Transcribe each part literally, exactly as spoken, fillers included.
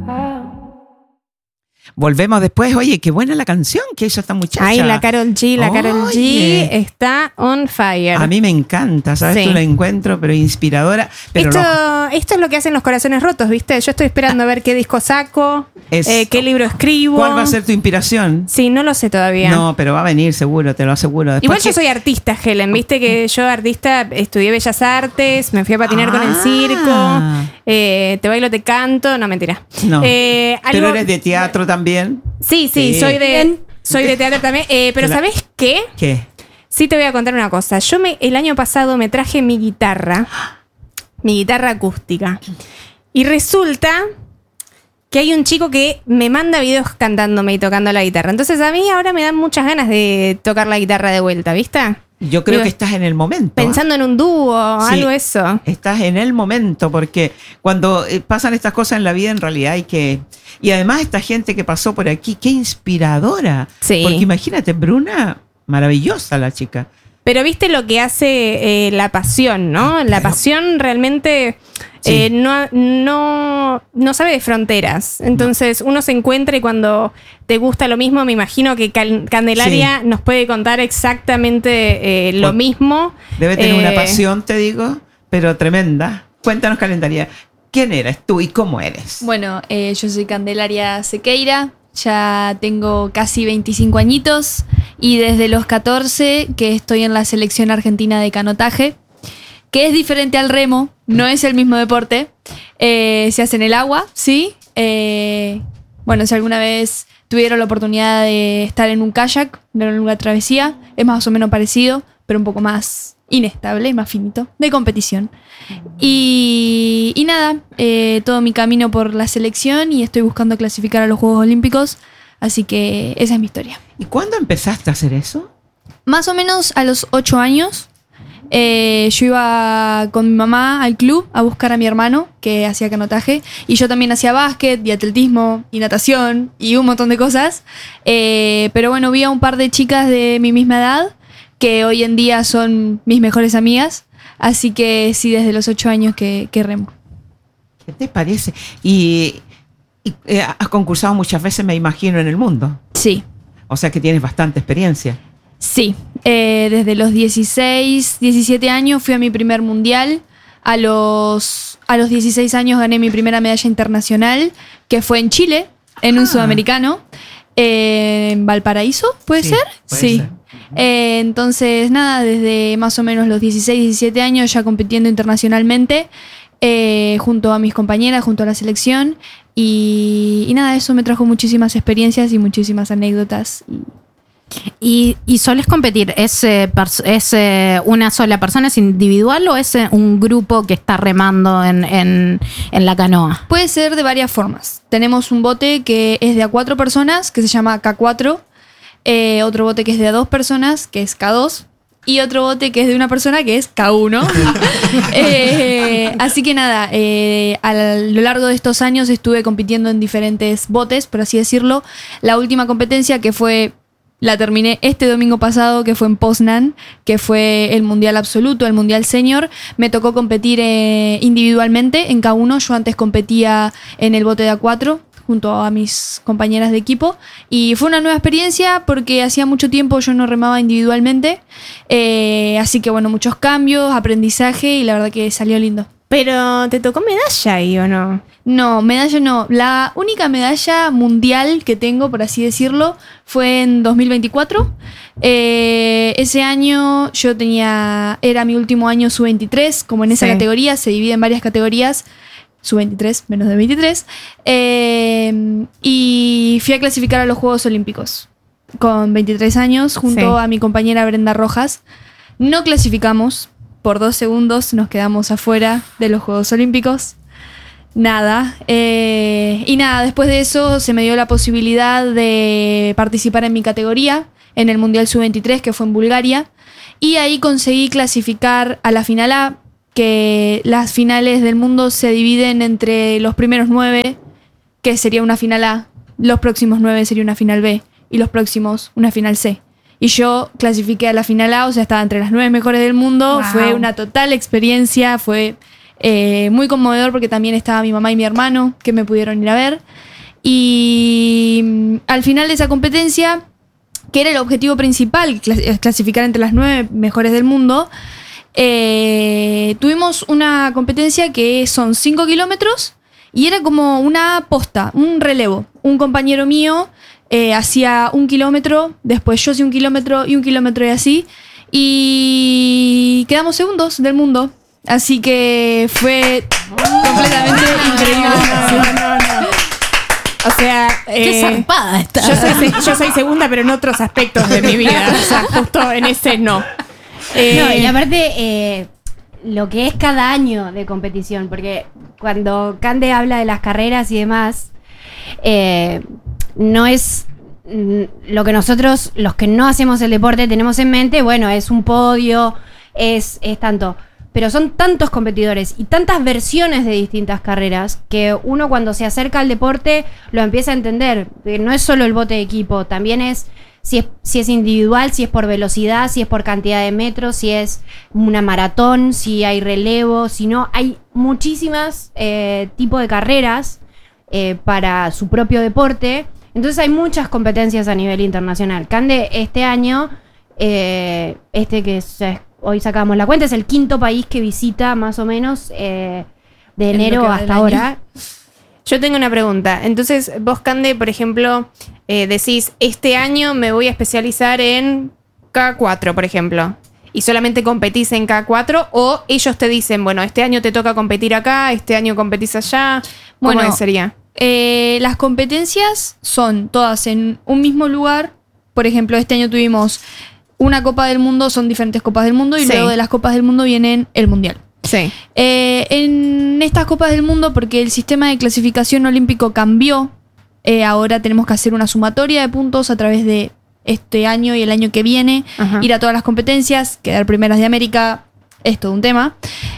Volvemos después. Oye, qué buena la canción que hizo esta muchacha. Ay, la Karol G, la Karol G está on fire. A mí me encanta, ¿sabes? Sí. Tú la encuentro, pero inspiradora. Pero esto, no. esto es lo que hacen los corazones rotos, ¿viste? Yo estoy esperando a ver qué disco saco, eh, qué libro escribo. ¿Cuál va a ser tu inspiración? Sí, no lo sé todavía. No, pero va a venir seguro, te lo aseguro. Después Igual que... yo soy artista, Helen, ¿viste? Que yo artista estudié Bellas Artes, me fui a patinar ah. con el circo, eh, te bailo, te canto. No, mentira. No, eh, algo... pero eres de teatro también. Sí, sí, sí, soy de soy de teatro también. Eh, pero la... ¿sabés qué? ¿Qué? Sí, te voy a contar una cosa. Yo me, el año pasado me traje mi guitarra, mi guitarra acústica. Y resulta que hay un chico que me manda videos cantándome y tocando la guitarra. Entonces a mí ahora me dan muchas ganas de tocar la guitarra de vuelta, ¿viste? Yo creo Digo, que estás en el momento. Pensando en un dúo, sí, algo de eso. Estás en el momento, porque cuando pasan estas cosas en la vida, en realidad hay que... Y además esta gente que pasó por aquí, qué inspiradora. Sí. Porque imagínate, Bruna, maravillosa la chica. Pero viste lo que hace eh, la pasión, ¿no? Ah, la pero... pasión realmente sí. eh, no, no, no sabe de fronteras. Entonces uno se encuentra y cuando te gusta lo mismo, me imagino que Cal- Candelaria sí. nos puede contar exactamente eh, lo pues, mismo. Debe tener eh, una pasión, te digo, pero tremenda. Cuéntanos, Candelaria, ¿quién eres tú y cómo eres? Bueno, eh, yo soy Candelaria Sequeira. Ya tengo casi veinticinco añitos y desde los catorce que estoy en la selección argentina de canotaje, que es diferente al remo, no es el mismo deporte, eh, se hace en el agua, ¿sí? Eh, bueno, si alguna vez tuvieron la oportunidad de estar en un kayak, en una travesía, es más o menos parecido, pero un poco más inestable, más finito, de competición. Y, y nada, eh, todo mi camino por la selección y estoy buscando clasificar a los Juegos Olímpicos, así que esa es mi historia. ¿Y cuándo empezaste a hacer eso? Más o menos a los ocho años. Eh, yo iba con mi mamá al club a buscar a mi hermano que hacía canotaje y yo también hacía básquet y atletismo y natación y un montón de cosas, eh, pero bueno, vi a un par de chicas de mi misma edad que hoy en día son mis mejores amigas, así que sí, desde los ocho años que, que remo. ¿Qué te parece? Y, y eh, has concursado muchas veces, me imagino, en el mundo. Sí. O sea que tienes bastante experiencia. Sí, eh, desde los dieciséis, diecisiete años fui a mi primer mundial. A los, a los dieciséis años gané mi primera medalla internacional, que fue en Chile, en un ah. sudamericano, eh, en Valparaíso, ¿puede sí, ser? Puede sí. Ser. Eh, entonces, nada, desde más o menos los dieciséis, diecisiete años ya compitiendo internacionalmente, eh, junto a mis compañeras, junto a la selección. Y, y nada, eso me trajo muchísimas experiencias y muchísimas anécdotas. Y, ¿Y, y solés competir? ¿Es, eh, pers- es eh, una sola persona, es individual o es eh, un grupo que está remando en, en, en la canoa? Puede ser de varias formas. Tenemos un bote que es de a cuatro personas, que se llama K cuatro. Eh, otro bote que es de a dos personas, que es K dos. Y otro bote que es de una persona, que es K uno. eh, así que nada, eh, a lo largo de estos años estuve compitiendo en diferentes botes, por así decirlo. La última competencia que fue... La terminé este domingo pasado, que fue en Poznan, que fue el Mundial Absoluto, el Mundial Senior. Me tocó competir eh, individualmente en K uno. Yo antes competía en el bote de A cuatro, junto a mis compañeras de equipo. Y fue una nueva experiencia porque hacía mucho tiempo yo no remaba individualmente. Eh, así que bueno, muchos cambios, aprendizaje y la verdad que salió lindo. Pero, ¿te tocó medalla ahí o no? No, medalla no. La única medalla mundial que tengo, por así decirlo, fue en dos mil veinticuatro. Eh, ese año yo tenía... Era mi último año sub veintitrés, como en esa sí. categoría. Se divide en varias categorías. sub veintitrés, menos de veintitrés. Eh, y fui a clasificar a los Juegos Olímpicos con veintitrés años, junto sí. a mi compañera Brenda Rojas. No clasificamos. Por dos segundos nos quedamos afuera de los Juegos Olímpicos. Nada. Eh, y nada, después de eso se me dio la posibilidad de participar en mi categoría, en el Mundial sub veintitrés, que fue en Bulgaria. Y ahí conseguí clasificar a la final A, que las finales del mundo se dividen entre los primeros nueve, que sería una final A, los próximos nueve sería una final B, y los próximos una final C. Y yo clasifiqué a la final A, o sea, estaba entre las nueve mejores del mundo. Wow. Fue una total experiencia, fue Eh, muy conmovedor porque también estaba mi mamá y mi hermano que me pudieron ir a ver. Y mm, al final de esa competencia, que era el objetivo principal, clas- clasificar entre las nueve mejores del mundo, eh, tuvimos una competencia que son cinco kilómetros y era como una posta, un relevo. Un compañero mío eh, hacía un kilómetro, después yo hacía un kilómetro y un kilómetro y así. Y quedamos segundos del mundo. Así que fue completamente increíble. No, no, no. O sea, Qué eh, zarpada está. yo, soy, yo soy segunda, pero en otros aspectos de mi vida. O sea, justo en ese no. Eh, No, y aparte, eh, lo que es cada año de competición, porque cuando Cande habla de las carreras y demás, eh, no es mm, lo que nosotros, los que no hacemos el deporte, tenemos en mente. Bueno, es un podio, es, es tanto. Pero son tantos competidores y tantas versiones de distintas carreras que uno cuando se acerca al deporte lo empieza a entender. No es solo el bote de equipo, también es si es, si es individual, si es por velocidad, si es por cantidad de metros, si es una maratón, si hay relevo, si no. Hay muchísimas eh, tipos de carreras eh, para su propio deporte. Entonces hay muchas competencias a nivel internacional. Cande este año, eh, este que se hoy sacamos la cuenta, es el quinto país que visita más o menos eh, de En lo enero que va hasta del año. ahora. Yo tengo una pregunta. Entonces, vos, Cande, por ejemplo, eh, decís, este año me voy a especializar en K cuatro, por ejemplo, y solamente competís en K cuatro, o ellos te dicen, bueno, este año te toca competir acá, este año competís allá. ¿Cómo Bueno, sería? Eh, las competencias son todas en un mismo lugar. Por ejemplo, este año tuvimos una Copa del Mundo, son diferentes Copas del Mundo, y Sí. luego de las Copas del Mundo vienen el Mundial. Sí. Eh, en estas Copas del Mundo, porque el sistema de clasificación olímpico cambió, eh, ahora tenemos que hacer una sumatoria de puntos a través de este año y el año que viene, Ajá. ir a todas las competencias, quedar primeras de América, es todo un tema.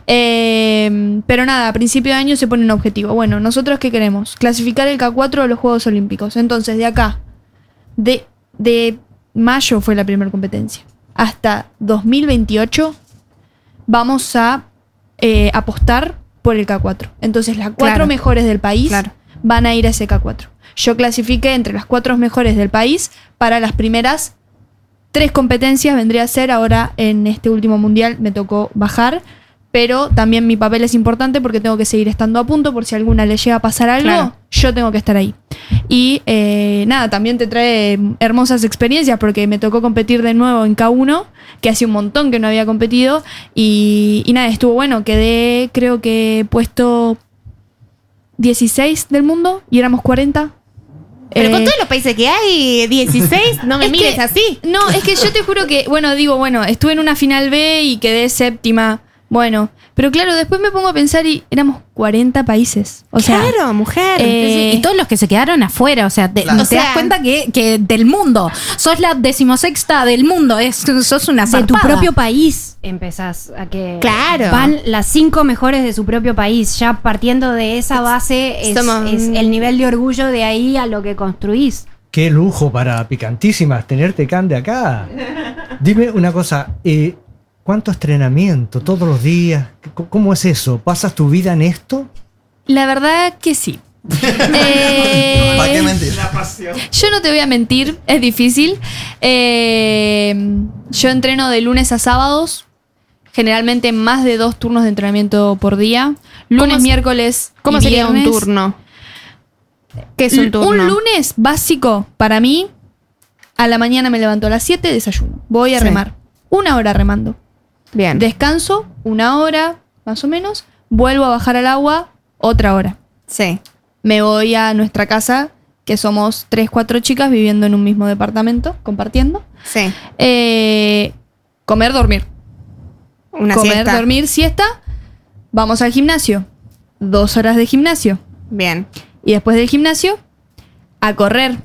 Eh, pero nada, a principio de año se pone un objetivo. Bueno, ¿nosotros qué queremos? Clasificar el K cuatro a los Juegos Olímpicos. Entonces, de acá, de, de mayo fue la primera competencia, hasta dos mil veintiocho vamos a eh, apostar por el K cuatro. Entonces las cuatro Claro. mejores del país Claro. van a ir a ese K cuatro. Yo clasifiqué entre las cuatro mejores del país para las primeras tres competencias, vendría a ser. Ahora en este último mundial me tocó bajar, pero también mi papel es importante porque tengo que seguir estando a punto por si a alguna le llega a pasar algo, Claro. yo tengo que estar ahí. Y eh, nada, también te trae hermosas experiencias porque me tocó competir de nuevo en K uno, que hace un montón que no había competido, y, y nada, estuvo bueno. Quedé, creo que puesto dieciséis del mundo y éramos cuarenta. Pero Eh, con todos los países que hay, dieciséis, no me es mires que- así. No, es que yo te juro que, bueno, digo, bueno, estuve en una final B y quedé séptima. Bueno, pero claro, después me pongo a pensar y éramos cuarenta países. O sea, claro, mujer. eh, Y todos los que se quedaron afuera, o sea, te, Claro. te O sea- das cuenta que, que del mundo, sos la decimosexta del mundo, es, sos una De tu zarpada. propio país empezás a que Claro. van las cinco mejores de su propio país. Ya partiendo de esa base es, Somos- es el nivel de orgullo de ahí a lo que construís. Qué lujo para Picantísimas tenerte, Cande, acá. Dime una cosa, eh, ¿cuánto entrenamiento todos los días? C- ¿Cómo es eso? ¿Pasas tu vida en esto? la verdad que sí. Eh, ¿Para qué mentir? Yo no te voy a mentir, es difícil. Eh, yo entreno de lunes a sábados, generalmente más de dos turnos de entrenamiento por día. Lunes, ¿Cómo se- miércoles. ¿Cómo y sería un viernes. turno? ¿Qué es un L- turno? Un lunes básico para mí, a la mañana me levanto a las siete, desayuno. Voy a Sí. remar. Una hora remando. Bien. Descanso, una hora más o menos. Vuelvo a bajar al agua, otra hora. Sí. Me voy a nuestra casa, que somos tres, cuatro chicas viviendo en un mismo departamento, compartiendo. Sí. Eh, comer, dormir. Una comer, siesta. dormir, siesta. Vamos al gimnasio. Dos horas de gimnasio. Bien. Y después del gimnasio, a correr.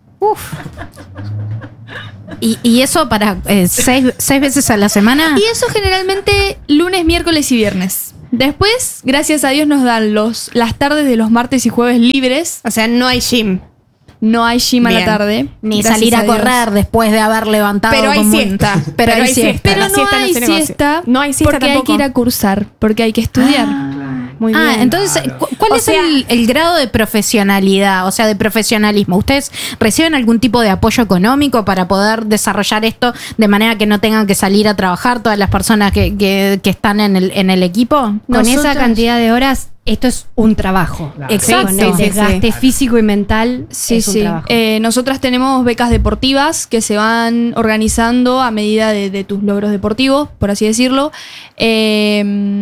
Y, y eso para eh, seis, seis veces a la semana. Y eso generalmente lunes, miércoles y viernes. Después, gracias a Dios, nos dan los, las tardes de los martes y jueves libres. O sea, no hay gym. No hay gym a la Bien. tarde. Ni Gracias salir a, Dios. correr después de haber levantado. Pero hay como un- siesta. Pero, hay siesta. Pero La no siesta no hay se negocia. siesta. No hay siesta porque tampoco. hay que ir a cursar, porque hay que estudiar. muy Ah, bien. entonces, Claro. ¿cu- ¿cuál O es sea- el, el grado de profesionalidad, o sea, de profesionalismo? ¿Ustedes reciben algún tipo de apoyo económico para poder desarrollar esto de manera que no tengan que salir a trabajar todas las personas que, que- que están en el, en el equipo? Con Nosotros- esa cantidad de horas, esto es un trabajo. Claro. Exacto. Con el Sí, sí, desgaste sí. físico y mental, Sí, es un sí. trabajo. Eh, nosotras tenemos becas deportivas que se van organizando a medida de, de tus logros deportivos, por así decirlo. Eh,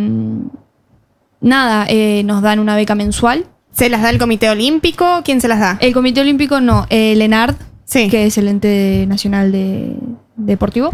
nada, eh, nos dan una beca mensual. ¿Se las da el Comité Olímpico? ¿Quién se las da? El Comité Olímpico no, el ENARD, Sí. que es el ente nacional de, deportivo.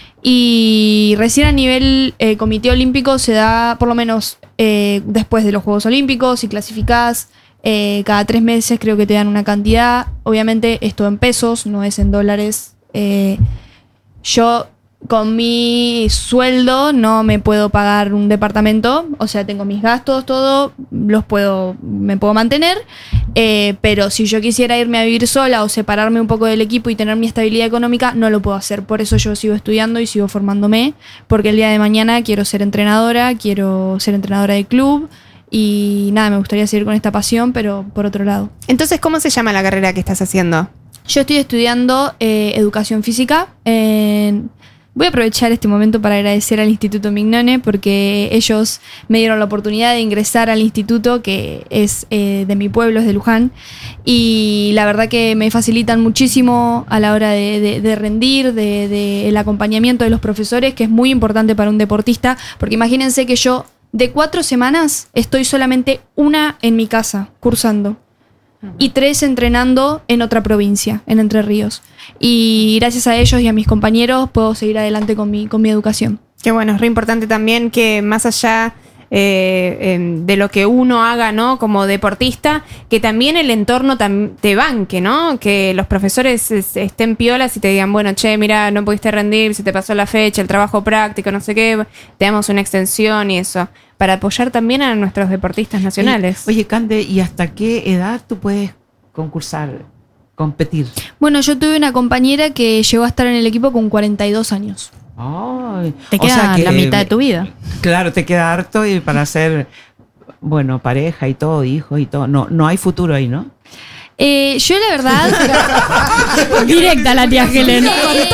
Y recién a nivel eh, Comité Olímpico se da, por lo menos eh, después de los Juegos Olímpicos, si clasificás, eh, cada tres meses creo que te dan una cantidad. Obviamente esto en pesos, no es en dólares. Eh, yo con mi sueldo no me puedo pagar un departamento, o sea, tengo mis gastos, todo, los puedo, me puedo mantener, eh, pero si yo quisiera irme a vivir sola o separarme un poco del equipo y tener mi estabilidad económica, no lo puedo hacer. Por eso yo sigo estudiando y sigo formándome, porque el día de mañana quiero ser entrenadora, quiero ser entrenadora de club y nada, me gustaría seguir con esta pasión, pero por otro lado. Entonces, ¿cómo se llama la carrera que estás haciendo? Yo estoy estudiando eh, educación física. en- Voy a aprovechar este momento para agradecer al Instituto Mignone porque ellos me dieron la oportunidad de ingresar al instituto que es eh, de mi pueblo, es de Luján. Y la verdad que me facilitan muchísimo a la hora de, de- de rendir, de, de el acompañamiento de los profesores, que es muy importante para un deportista. Porque imagínense que yo de cuatro semanas estoy solamente una en mi casa cursando y tres entrenando en otra provincia, en Entre Ríos. Y gracias a ellos y a mis compañeros puedo seguir adelante con mi, con mi educación. Que bueno, es re importante también que más allá eh, em, de lo que uno haga, ¿no? Como deportista, que también el entorno tam- te banque, ¿no? Que los profesores es- estén piolas y te digan, bueno, che, mira, no pudiste rendir, se te pasó la fecha, el trabajo práctico, no sé qué, te damos una extensión y eso. Para apoyar también a nuestros deportistas nacionales. Oye, oye, Cande, ¿y hasta qué edad tú puedes concursar, competir? Bueno, yo tuve una compañera que llegó a estar en el equipo con cuarenta y dos años. Ay, Te o queda sea que- la mitad de tu vida. Claro, te queda harto y para ser, bueno, pareja y todo, hijos y todo. No, no hay futuro ahí, ¿no? Eh, yo la verdad... Directa la tía Helen.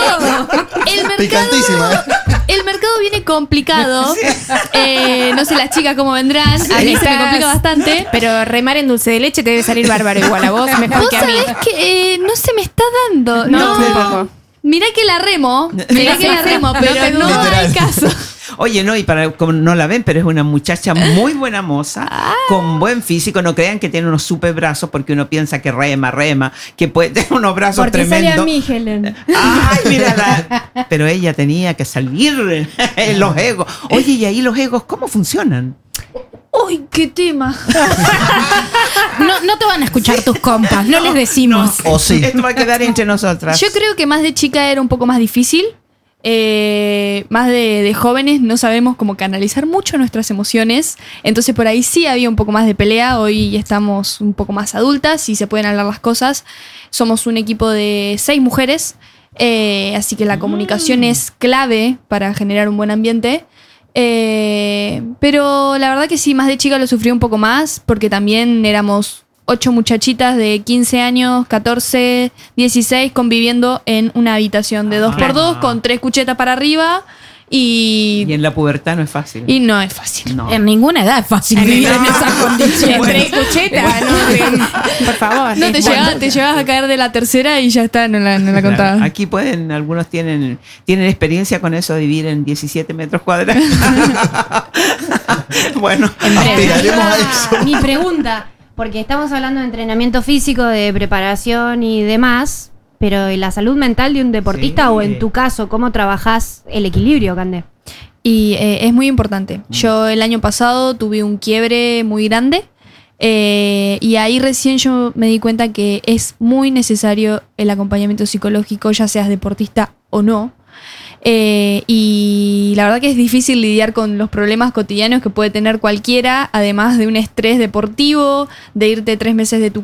El mercado, Picantísima, ¿eh? el mercado viene complicado. Eh, no sé las chicas cómo vendrán. A mí se me Estás- complica bastante. Pero remar en dulce de leche te debe salir bárbaro igual a vos, mejor Vos que a mí. sabés que eh, no se me está dando. No, No, tampoco. mirá que la remo, mirá que la remo, pero no hay Literal. caso. Oye, no, y para como no la ven, pero es una muchacha muy buena moza, con buen físico. No crean que tiene unos super brazos porque uno piensa que rema, rema, que puede tener unos brazos Porque sale a tremendos. mí, Helen. Ay, mírala. Pero ella tenía que salir en los egos. Oye, y ahí los egos, ¿cómo funcionan? Uy, qué tema. No, no te van a escuchar tus compas, no les decimos. O sí. Esto va a quedar entre nosotras. Yo creo que más de chica era un poco más difícil. Eh, más de, de jóvenes no sabemos cómo canalizar mucho nuestras emociones. Entonces por ahí sí había un poco más de pelea. Hoy estamos un poco más adultas y se pueden hablar las cosas. Somos un equipo de seis mujeres. eh, así que la comunicación es clave para generar un buen ambiente. Eh, pero la verdad que sí, más de chica lo sufrí un poco más. Porque también éramos ocho muchachitas de quince años, catorce, dieciséis conviviendo en una habitación de dos por dos con tres cuchetas para arriba y, Y en la pubertad no es fácil. y no es fácil. No. En ninguna edad es fácil vivir en esas condiciones. Entre cuchetas, no, por favor. No, te, Bueno, llegás, te llegás a caer de la tercera y ya está, no la, no la Claro, contaba. aquí pueden, algunos tienen, tienen experiencia con eso de vivir en diecisiete metros cuadrados. Bueno, Aspiraremos a eso. Mi pregunta, porque estamos hablando de entrenamiento físico, de preparación y demás, pero ¿y la salud mental de un deportista Sí. o en tu caso, cómo trabajás el equilibrio, Cande? Y eh, es muy importante. Yo el año pasado tuve un quiebre muy grande eh, y ahí recién yo me di cuenta que es muy necesario el acompañamiento psicológico, ya seas deportista o no. Eh, y la verdad que es difícil lidiar con los problemas cotidianos que puede tener cualquiera, además de un estrés deportivo, de irte tres meses de tu